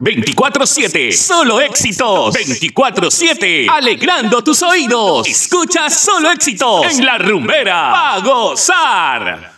24/7, solo éxitos. 24/7, alegrando tus oídos. Escucha solo éxitos en La Rumbera. ¡A gozar!